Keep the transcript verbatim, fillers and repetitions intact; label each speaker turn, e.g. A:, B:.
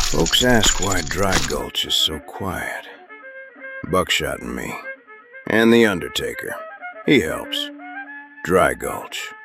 A: Folks ask why Dry Gulch is so quiet. Buckshot and me. And the Undertaker. He helps. Dry Gulch.